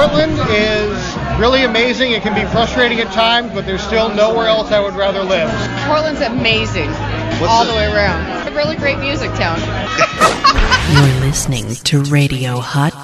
Portland is really amazing. It can be frustrating at times, but there's still nowhere else I would rather live. Portland's amazing all the way around. It's a really great music town. You're listening to Radio Hot